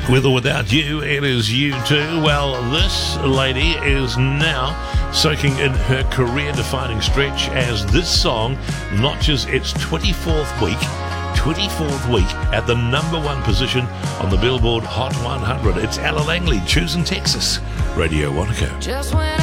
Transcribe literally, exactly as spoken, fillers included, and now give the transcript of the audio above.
With or without you, it is you too. Well, this lady is now soaking in her career-defining stretch as this song notches its twenty-fourth week, twenty-fourth week at the number one position on the Billboard Hot one hundred. It's Ella Langley, Choosing Texas, Radio Wanaka. Just when